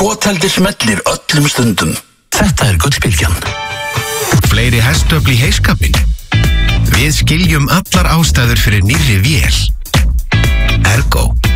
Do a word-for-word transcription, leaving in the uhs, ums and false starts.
Skotheldi smellir öllum stundum. Þetta er Gullbylgjan. Fleiri hestöfl í heyskapinn. Við skiljum allar ástæður fyrir nýrri vél. Ergo.